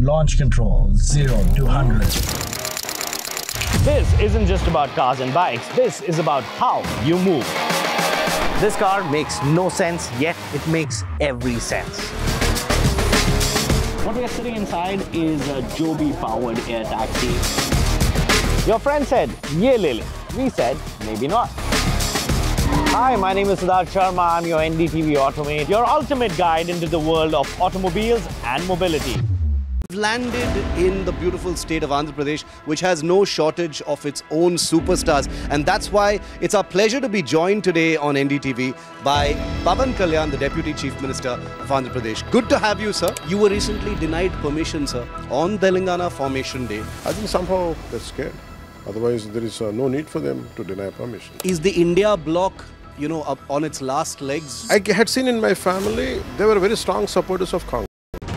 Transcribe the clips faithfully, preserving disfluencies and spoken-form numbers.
Launch control, zero to one hundred. This isn't just about cars and bikes. This is about how you move. This car makes no sense, yet it makes every sense. What we are sitting inside is a Joby-powered air taxi. Your friend said, "Ye le le." We said, maybe not. Hi, my name is Siddharth Sharma. I'm your N D T V Automate, your ultimate guide into the world of automobiles and mobility. We've landed in the beautiful state of Andhra Pradesh, which has no shortage of its own superstars. And that's why it's our pleasure to be joined today on N D T V by Pawan Kalyan, the Deputy Chief Minister of Andhra Pradesh. Good to have you, sir. You were recently denied permission, sir, on Telangana Formation Day. I think somehow they're scared. Otherwise, there is uh, no need for them to deny permission. Is the India bloc, you know, up on its last legs? I had seen in my family, they were very strong supporters of Congress.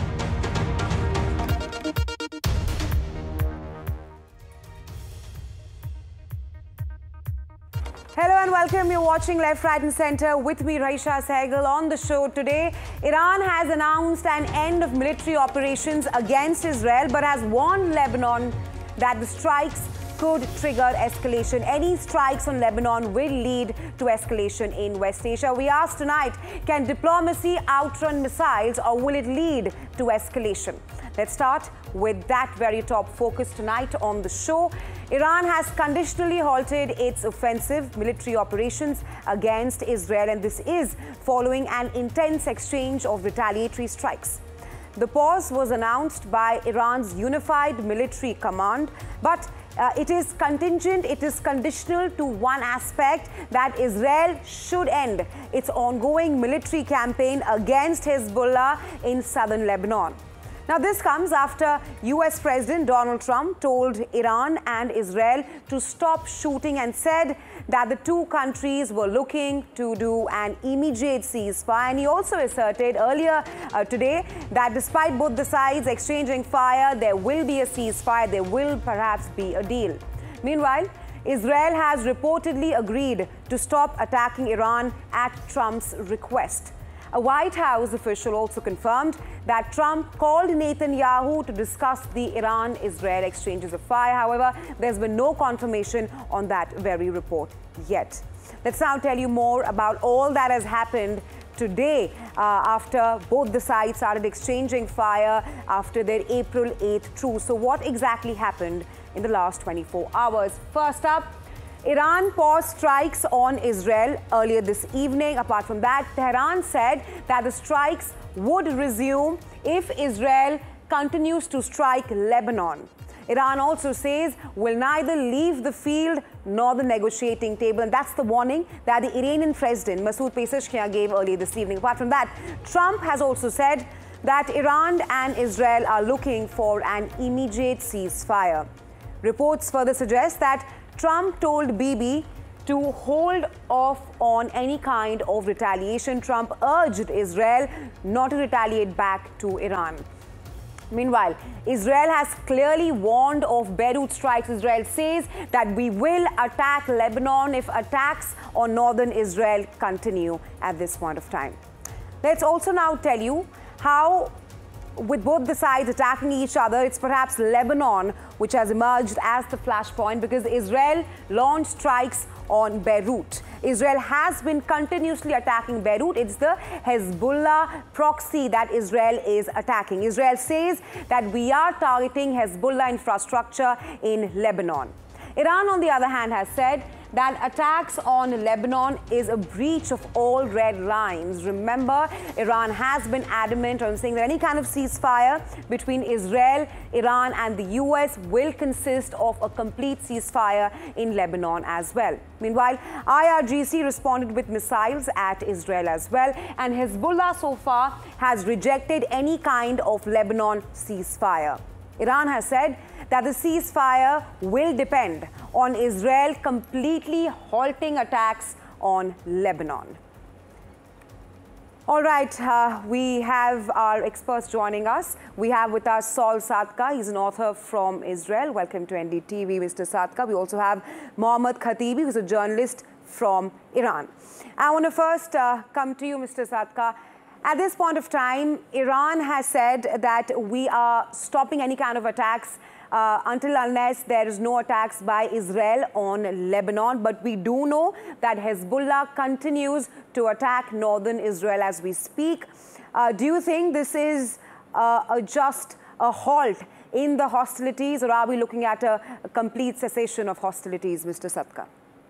Hello and welcome. You're watching Left, Right and Centre with me, Raisha Sehgal. On the show today, Iran has announced an end of military operations against Israel, but has warned Lebanon that the strikes could trigger escalation. Any strikes on Lebanon will lead to escalation in West Asia. We asked tonight, can diplomacy outrun missiles or will it lead to escalation? Let's start with that very top focus tonight on the show. Iran has conditionally halted its offensive military operations against Israel, and this is following an intense exchange of retaliatory strikes. The pause was announced by Iran's Unified Military Command, but uh, it is contingent, it is conditional to one aspect, that Israel should end its ongoing military campaign against Hezbollah in southern Lebanon. Now, this comes after U S President Donald Trump told Iran and Israel to stop shooting and said that the two countries were looking to do an immediate ceasefire. And he also asserted earlier uh, today that despite both the sides exchanging fire, there will be a ceasefire, there will perhaps be a deal. Meanwhile, Israel has reportedly agreed to stop attacking Iran at Trump's request. A White House official also confirmed that Trump called Netanyahu to discuss the Iran-Israel exchanges of fire. However, there's been no confirmation on that very report yet. Let's now tell you more about all that has happened today uh, after both the sides started exchanging fire after their April eighth truce. So what exactly happened in the last twenty-four hours? First up, Iran paused strikes on Israel earlier this evening. Apart from that, Tehran said that the strikes would resume if Israel continues to strike Lebanon. Iran also says will neither leave the field nor the negotiating table. And that's the warning that the Iranian President Masoud Pezeshkian gave earlier this evening. Apart from that, Trump has also said that Iran and Israel are looking for an immediate ceasefire. Reports further suggest that Trump told Bibi to hold off on any kind of retaliation. Trump urged Israel not to retaliate back to Iran. Meanwhile, Israel has clearly warned of Beirut strikes. Israel says that we will attack Lebanon if attacks on northern Israel continue at this point of time. Let's also now tell you how, with both the sides attacking each other, it's perhaps Lebanon which has emerged as the flashpoint because Israel launched strikes on Beirut. Israel has been continuously attacking Beirut. It's the Hezbollah proxy that Israel is attacking. Israel says that we are targeting Hezbollah infrastructure in Lebanon. Iran, on the other hand, has said that attacks on Lebanon is a breach of all red lines. Remember, Iran has been adamant on saying that any kind of ceasefire between Israel, Iran and the U S will consist of a complete ceasefire in Lebanon as well. Meanwhile, I R G C responded with missiles at Israel as well, and Hezbollah so far has rejected any kind of Lebanon ceasefire. Iran has said that the ceasefire will depend on Israel completely halting attacks on Lebanon. All right, uh, we have our experts joining us. We have with us Saul Sadka. He's an author from Israel. Welcome to N D T V, Mister Sadka. We also have Mohammad Khatibi, who's a journalist from Iran. I want to first uh, come to you, Mister Sadka. At this point of time, Iran has said that we are stopping any kind of attacks uh, until unless there is no attacks by Israel on Lebanon. But we do know that Hezbollah continues to attack northern Israel as we speak. Uh, do you think this is uh, a just a halt in the hostilities, or are we looking at a, a complete cessation of hostilities, Mister Sadka?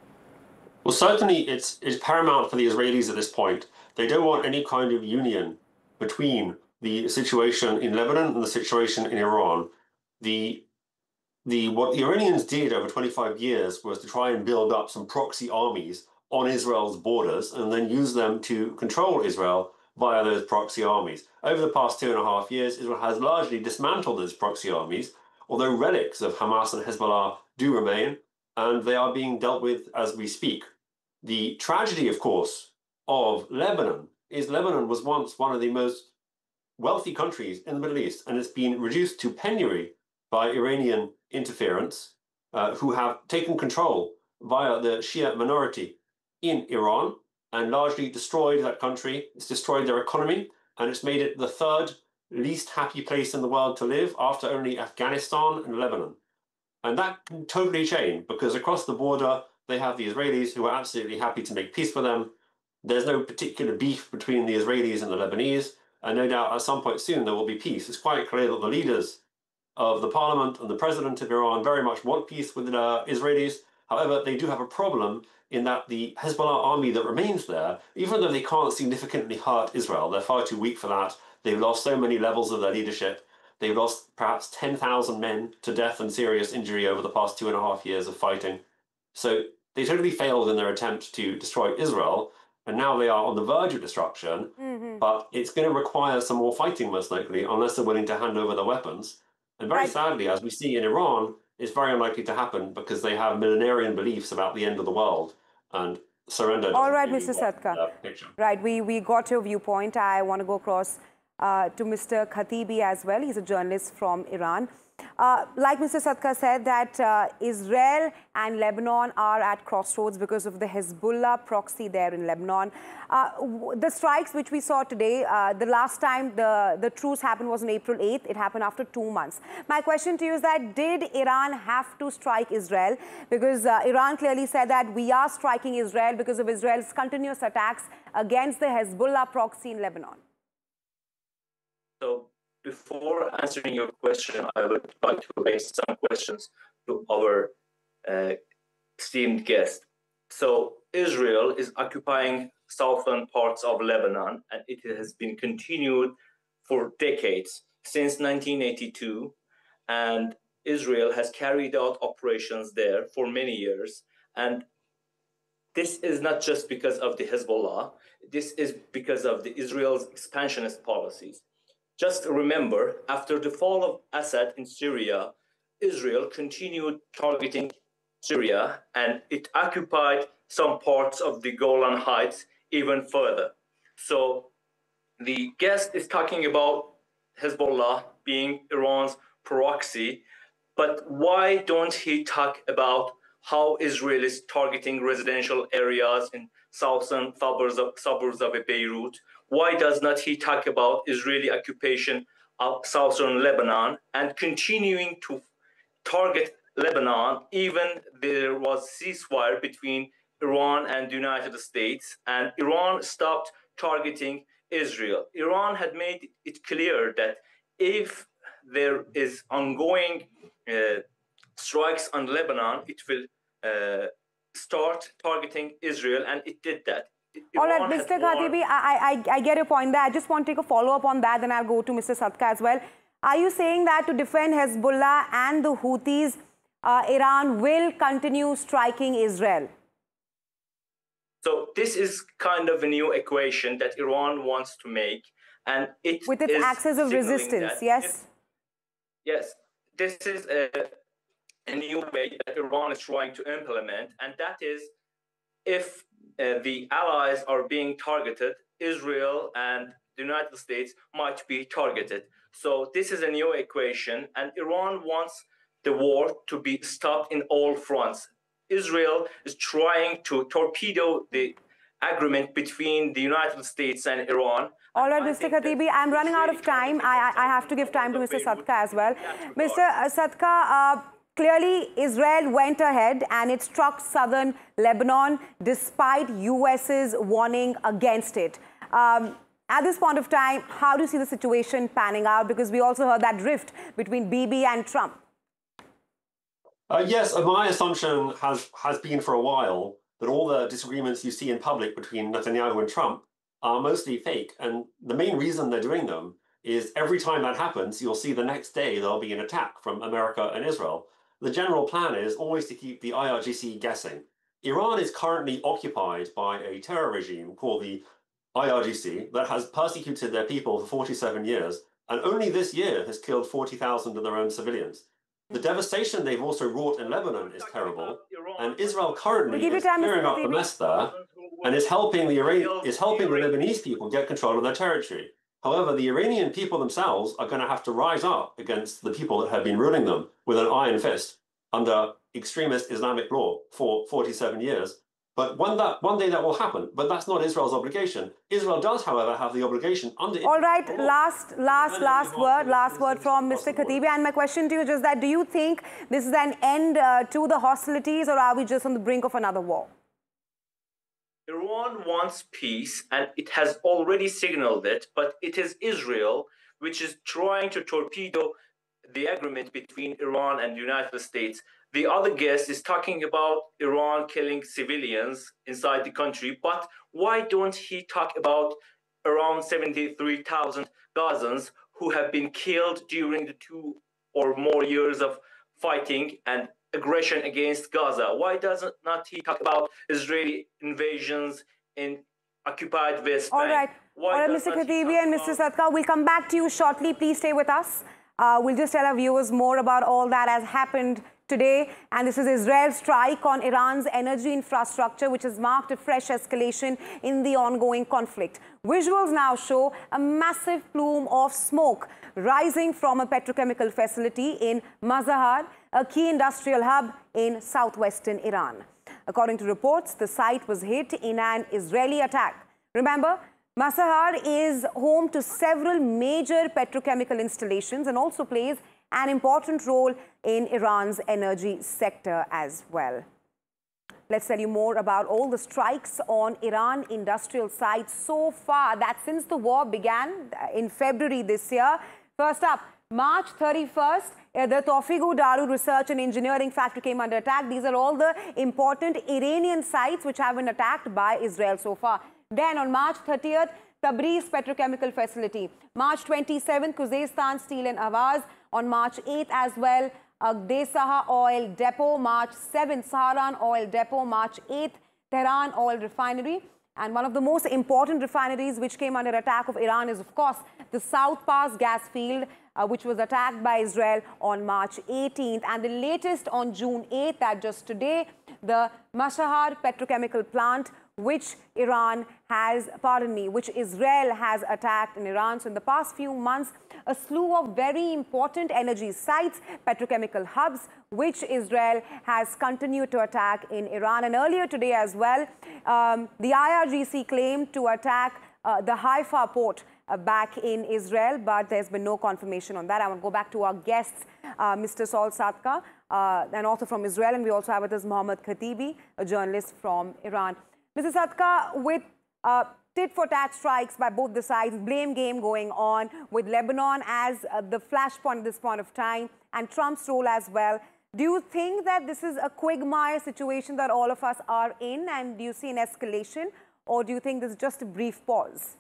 Well, certainly it's, it's paramount for the Israelis at this point. They don't want any kind of union between the situation in Lebanon and the situation in Iran. The, the, what the Iranians did over twenty-five years was to try and build up some proxy armies on Israel's borders and then use them to control Israel via those proxy armies. Over the past two and a half years, Israel has largely dismantled those proxy armies, although relics of Hamas and Hezbollah do remain, and they are being dealt with as we speak. The tragedy, of course, of Lebanon is Lebanon was once one of the most wealthy countries in the Middle East, and it's been reduced to penury by Iranian interference, uh, who have taken control via the Shia minority in Iran and largely destroyed that country. It's destroyed their economy, and it's made it the third least happy place in the world to live after only Afghanistan and Lebanon. And that can totally change because across the border, they have the Israelis who are absolutely happy to make peace with them. There's no particular beef between the Israelis and the Lebanese, and no doubt at some point soon there will be peace. It's quite clear that the leaders of the parliament and the president of Iran very much want peace with the Israelis. However, they do have a problem in that the Hezbollah army that remains there, even though they can't significantly hurt Israel, they're far too weak for that. They've lost so many levels of their leadership. They've lost perhaps ten thousand men to death and serious injury over the past two and a half years of fighting. So they totally failed in their attempt to destroy Israel, and now they are on the verge of destruction, mm-hmm. but it's going to require some more fighting, most likely, unless they're willing to hand over their weapons. And very right. sadly, as we see in Iran, it's very unlikely to happen because they have millenarian beliefs about the end of the world, and surrender. All right, Mister Sadka. Right, we, we got your viewpoint. I want to go across uh, to Mister Khatibi as well. He's a journalist from Iran. Uh, like Mister Sadka said, that uh, Israel and Lebanon are at crossroads because of the Hezbollah proxy there in Lebanon. Uh, the strikes which we saw today, uh, the last time the, the truce happened was on April eighth. It happened after two months. My question to you is that did Iran have to strike Israel? Because uh, Iran clearly said that we are striking Israel because of Israel's continuous attacks against the Hezbollah proxy in Lebanon. So, before answering your question, I would like to raise some questions to our uh, esteemed guest. So Israel is occupying southern parts of Lebanon, and it has been continued for decades, since nineteen eighty-two, and Israel has carried out operations there for many years. And this is not just because of the Hezbollah, this is because of the Israel's expansionist policies. Just remember, after the fall of Assad in Syria, Israel continued targeting Syria, and it occupied some parts of the Golan Heights even further. So the guest is talking about Hezbollah being Iran's proxy, but why don't he talk about how Israel is targeting residential areas in southern suburbs of, suburbs of Beirut? Why does not he talk about Israeli occupation of southern Lebanon and continuing to target Lebanon, even there was ceasefire between Iran and the United States, and Iran stopped targeting Israel? Iran had made it clear that if there is ongoing uh, strikes on Lebanon, it will uh, start targeting Israel, and it did that. All right, Mister Khatibi, I, I, I get your point there. I just want to take a follow-up on that, then I'll go to Mister Sadka as well. Are you saying that to defend Hezbollah and the Houthis, uh, Iran will continue striking Israel? So this is kind of a new equation that Iran wants to make, and it with its axis of resistance, yes? If, yes, this is a, a new way that Iran is trying to implement, and that is if uh, the allies are being targeted, Israel and the United States might be targeted. So this is a new equation, and Iran wants the war to be stopped in all fronts. Israel is trying to torpedo the agreement between the United States and Iran. All right, Mister Khatibi, I'm running out of time. I, I, I have to give time to Mister Sadka as well. Mister Sadka, uh, clearly Israel went ahead and it struck southern Lebanon despite U S's warning against it. Um, at this point of time, how do you see the situation panning out? Because we also heard that rift between Bibi and Trump. Uh, yes, my assumption has, has been for a while that all the disagreements you see in public between Netanyahu and Trump are mostly fake. And the main reason they're doing them is every time that happens, you'll see the next day there'll be an attack from America and Israel. The general plan is always to keep the I R G C guessing. Iran is currently occupied by a terror regime called the I R G C that has persecuted their people for forty-seven years, and only this year has killed forty thousand of their own civilians. The devastation they've also wrought in Lebanon is terrible, and Israel currently is clearing up the mess there and is helping the Iran is helping the Lebanese people get control of their territory. However, the Iranian people themselves are going to have to rise up against the people that have been ruling them with an iron fist under extremist Islamic law for forty-seven years. But one, that, one day that will happen, but that's not Israel's obligation. Israel does, however, have the obligation under... All right, last, last, last word, last word from Mister Khatibi. And my question to you is just that, do you think this is an end uh, to the hostilities, or are we just on the brink of another war? Iran wants peace, and it has already signaled it, but it is Israel which is trying to torpedo the agreement between Iran and the United States. The other guest is talking about Iran killing civilians inside the country, but why don't he talk about around seventy-three thousand Gazans who have been killed during the two or more years of fighting and aggression against Gaza? Why doesn't not he talk about Israeli invasions in occupied West Bank? All right, Why All right Mister Khatibi and Mister Sadka, we'll come back to you shortly. Please stay with us. Uh, we'll just tell our viewers more about all that has happened today. And this is Israel's strike on Iran's energy infrastructure, which has marked a fresh escalation in the ongoing conflict. Visuals now show a massive plume of smoke rising from a petrochemical facility in Mazahar, a key industrial hub in southwestern Iran. According to reports, the site was hit in an Israeli attack. Remember, Mazahar is home to several major petrochemical installations and also plays an important role in Iran's energy sector as well. Let's tell you more about all the strikes on Iran industrial sites so far, that since the war began in February this year. First up, March thirty-first, the Tawfiq Daru Research and Engineering Factory came under attack. These are all the important Iranian sites which have been attacked by Israel so far. Then on March thirtieth, Tabriz Petrochemical Facility. March twenty-seventh, Khuzestan Steel and Avaz. On March eighth as well, Agdesaha Oil Depot. March seventh, Saharan Oil Depot. March eighth, Tehran Oil Refinery. And one of the most important refineries which came under attack of Iran is, of course, the South Pass gas field, uh, which was attacked by Israel on March eighteenth. And the latest on June eighth, that just today, the Mashahar petrochemical plant, which Iran has, pardon me, which Israel has attacked in Iran. So in the past few months, a slew of very important energy sites, petrochemical hubs, which Israel has continued to attack in Iran. And earlier today as well, um, the I R G C claimed to attack uh, the Haifa port uh, back in Israel, but there's been no confirmation on that. I want to go back to our guests, uh, Mister Saul Sadka, uh, an author from Israel, and we also have with us Mohammad Khatibi, a journalist from Iran. Mister Sadka, with uh, tit-for-tat strikes by both the sides, blame game going on with Lebanon as uh, the flashpoint at this point of time, and Trump's role as well, do you think that this is a quagmire situation that all of us are in, and do you see an escalation, or do you think this is just a brief pause?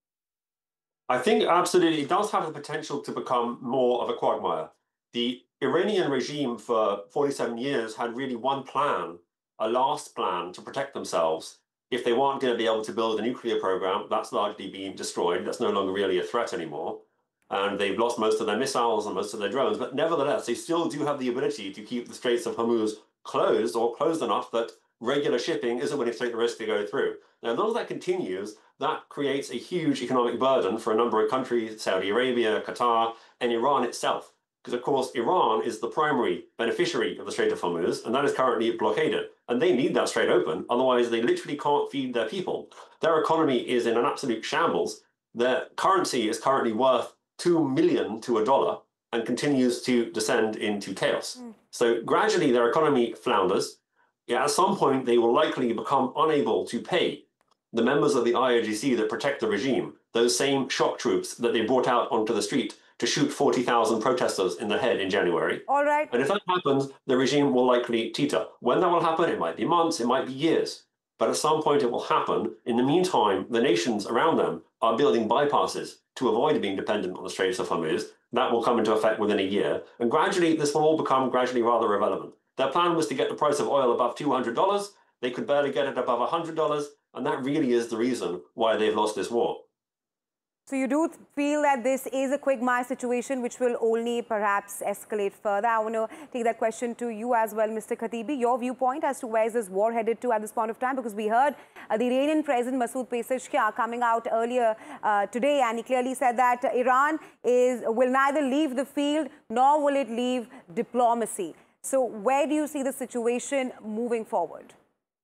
I think absolutely it does have the potential to become more of a quagmire. The Iranian regime for forty-seven years had really one plan, a last plan to protect themselves. If they weren't going to be able to build a nuclear program, that's largely been destroyed. That's no longer really a threat anymore. And they've lost most of their missiles and most of their drones. But nevertheless, they still do have the ability to keep the Straits of Hormuz closed, or closed enough that regular shipping isn't willing to take the risk to go through. Now, as long as that continues, that creates a huge economic burden for a number of countries, Saudi Arabia, Qatar, and Iran itself. Because, of course, Iran is the primary beneficiary of the Strait of Hormuz, and that is currently blockaded. And they need that strait open. Otherwise, they literally can't feed their people. Their economy is in an absolute shambles. Their currency is currently worth two million to a dollar and continues to descend into chaos. Mm. So gradually, their economy flounders. Yeah, at some point, they will likely become unable to pay the members of the I R G C that protect the regime, those same shock troops that they brought out onto the street to shoot forty thousand protesters in the head in January. All right. And if that happens, the regime will likely teeter. When that will happen, it might be months, it might be years. But at some point, it will happen. In the meantime, the nations around them are building bypasses to avoid being dependent on the Straits of Hormuz. That will come into effect within a year. And gradually, this will all become gradually rather irrelevant. Their plan was to get the price of oil above two hundred dollars. They could barely get it above one hundred dollars. And that really is the reason why they've lost this war. So you do feel that this is a quagmire situation which will only perhaps escalate further. I want to take that question to you as well, Mister Khatibi. Your viewpoint as to where is this war headed to at this point of time? Because we heard uh, the Iranian President Masoud Pezeshkian coming out earlier uh, today, and he clearly said that Iran is will neither leave the field nor will it leave diplomacy. So where do you see the situation moving forward?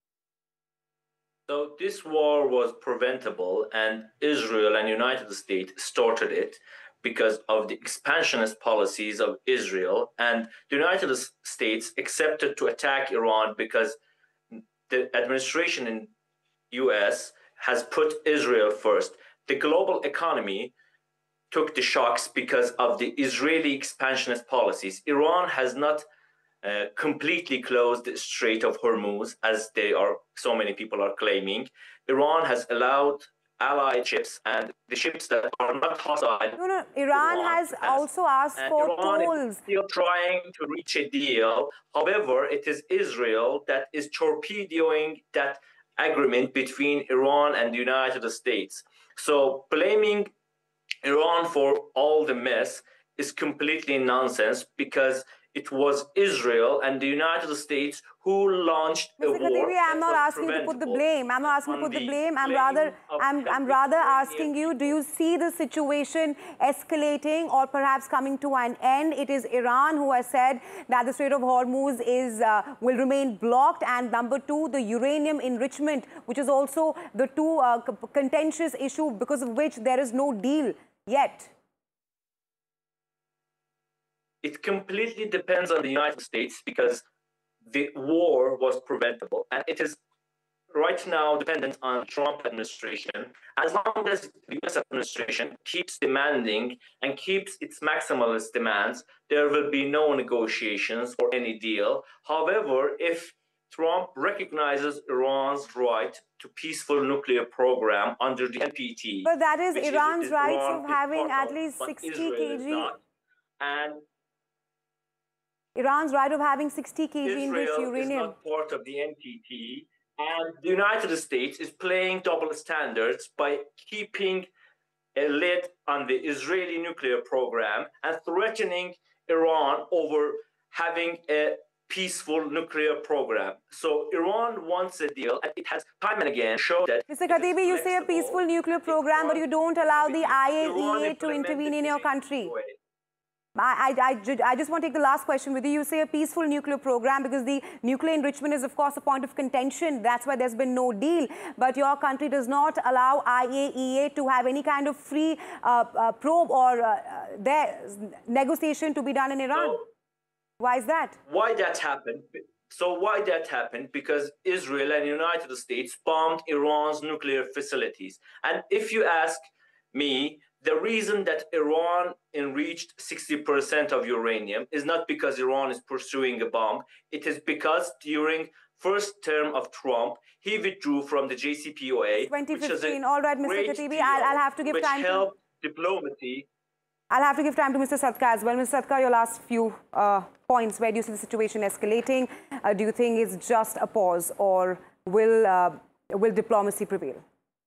So this war was preventable, and Israel and United States started it because of the expansionist policies of Israel. And the United States accepted to attack Iran because the administration in U S has put Israel first. The global economy took the shocks because of the Israeli expansionist policies. Iran has not Uh, completely closed the Strait of Hormuz, as they are, so many people are claiming. Iran has allowed allied ships and the ships that are not hostile. No, no. Iran, Iran has, has also asked for Iran tolls. Is still trying to reach a deal. However, it is Israel that is torpedoing that agreement between Iran and the United States. So blaming Iran for all the mess is completely nonsense, because it was Israel and the United States who launched a Mister war. Khatibi, I'm not asking you to put the blame. I'm not asking you to put the blame. I'm rather, I'm, I'm rather asking you, do you see the situation escalating or perhaps coming to an end? It is Iran who has said that the Strait of Hormuz is uh, will remain blocked, and number two, the uranium enrichment, which is also the two uh, contentious issue because of which there is no deal yet. It completely depends on the United States, because the war was preventable, and it is right now dependent on the Trump administration. As long as the U S administration keeps demanding and keeps its maximalist demands, there will be no negotiations or any deal. However, if Trump recognizes Iran's right to peaceful nuclear program under the N P T, but that is Iran's is, rights Iran of having at least sixty kilograms. And Iran's right of having sixty kilograms enriched uranium. Israel is not part of the N P T, and the United States is playing double standards by keeping a lid on the Israeli nuclear program and threatening Iran over having a peaceful nuclear program. So Iran wants a deal, and it has time and again showed that. Mister Khatibi, you say a peaceful nuclear program, but you don't allow the I A E A to intervene in your country. I, I, I just want to take the last question with you. You say a peaceful nuclear program because the nuclear enrichment is, of course, a point of contention. That's why there's been no deal. But your country does not allow I A E A to have any kind of free uh, uh, probe or uh, their negotiation to be done in Iran. So, why is that? Why that happened? So why that happened? Because Israel and the United States bombed Iran's nuclear facilities. And if you ask me, the reason that Iran enriched sixty percent of uranium is not because Iran is pursuing a bomb. It is because during first term of Trump, he withdrew from the J C P O A. twenty fifteen. All right, Mister Khatibi, I'll, I'll have to give which time helped to diplomacy. I'll have to give time to Mister Sadka as well. Mister Sadka, your last few uh, points. Where do you see the situation escalating? Uh, do you think it's just a pause, or will uh, will diplomacy prevail?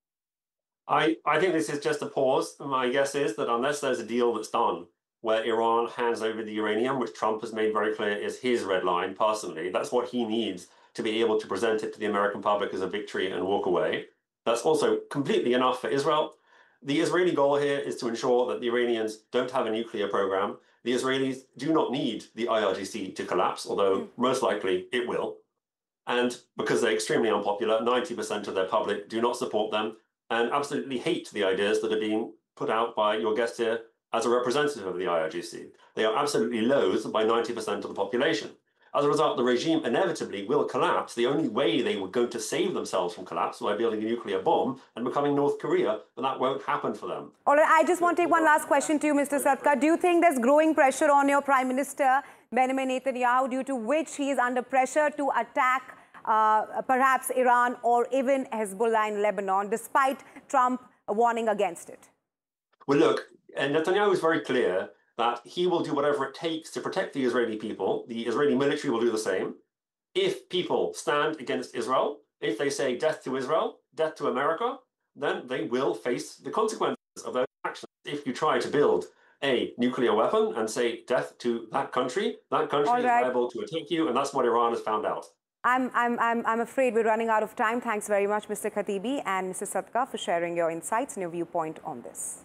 I, I think this is just a pause. My guess is that unless there's a deal that's done where Iran hands over the uranium, which Trump has made very clear is his red line personally, that's what he needs to be able to present it to the American public as a victory and walk away. That's also completely enough for Israel. The Israeli goal here is to ensure that the Iranians don't have a nuclear program. The Israelis do not need the I R G C to collapse, although mm. most likely it will. And because they're extremely unpopular, ninety percent of their public do not support them and absolutely hate the ideas that are being put out by your guest here as a representative of the I R G C. They are absolutely loathed by ninety percent of the population. As a result, the regime inevitably will collapse. The only way they were going to save themselves from collapse was by building a nuclear bomb and becoming North Korea, but that won't happen for them. All right, I just want to take one last question to you, Mister Sadka. Do you think there's growing pressure on your Prime Minister, Benjamin Netanyahu, due to which he is under pressure to attack uh, perhaps Iran or even Hezbollah in Lebanon, despite Trump warning against it? Well, look, Netanyahu is very clear that he will do whatever it takes to protect the Israeli people. The Israeli military will do the same. If people stand against Israel, if they say death to Israel, death to America, then they will face the consequences of those actions. If you try to build a nuclear weapon and say death to that country, that country is liable to attack you, and that's what Iran has found out. I'm, I'm, I'm, I'm afraid we're running out of time. Thanks very much, Mister Khatibi and Mister Sadka, for sharing your insights and your viewpoint on this.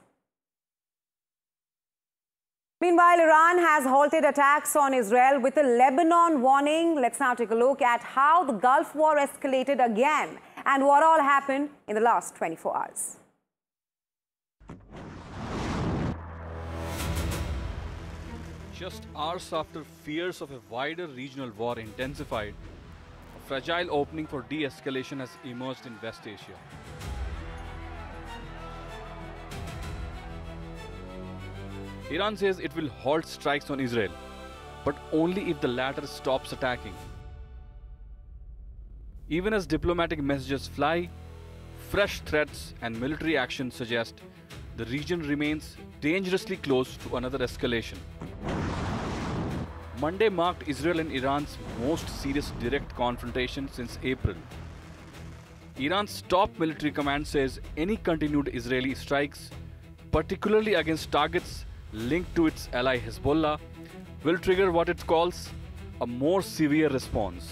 Meanwhile, Iran has halted attacks on Israel with a Lebanon warning. Let's now take a look at how the Gulf War escalated again and what all happened in the last twenty-four hours. Just hours after fears of a wider regional war intensified, a fragile opening for de-escalation has emerged in West Asia. Iran says it will halt strikes on Israel, but only if the latter stops attacking. Even as diplomatic messages fly, fresh threats and military action suggest the region remains dangerously close to another escalation. Monday marked Israel and Iran's most serious direct confrontation since April. Iran's top military command says any continued Israeli strikes, particularly against targets linked to its ally Hezbollah, will trigger what it calls a more severe response.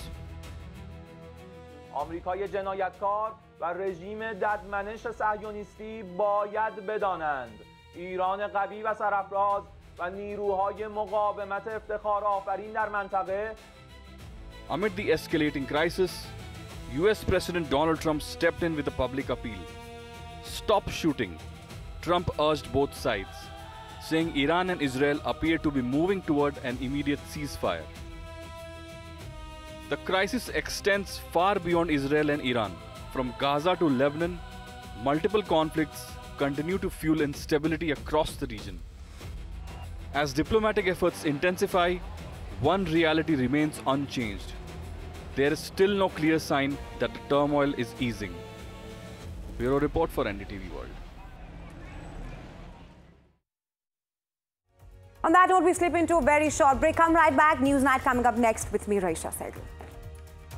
آمریکای جنایتکار و رژیم ددمنش صهیونیستی باید بدانند ایران قوی و سرافراز و نیروهای مقاومت افتخار آفرین در منطقه. Amid the escalating crisis, U S President Donald Trump stepped in with a public appeal. Stop shooting, Trump urged both sides, saying Iran and Israel appear to be moving toward an immediate ceasefire. The crisis extends far beyond Israel and Iran. From Gaza to Lebanon, multiple conflicts continue to fuel instability across the region. As diplomatic efforts intensify, one reality remains unchanged. There is still no clear sign that the turmoil is easing. Bureau Report for N D T V World. On that note, we slip into a very short break. Come right back. Newsnight coming up next with me, Raisha Sehgal.